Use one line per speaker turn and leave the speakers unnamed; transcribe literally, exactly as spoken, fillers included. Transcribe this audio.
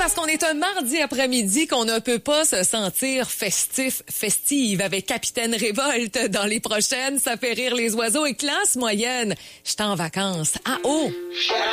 parce qu'on est un mardi après-midi qu'on ne peut pas se sentir festif, festive avec Capitaine Révolte dans les prochaines. Ça fait rire les oiseaux et classe moyenne. J'étais en vacances à haut.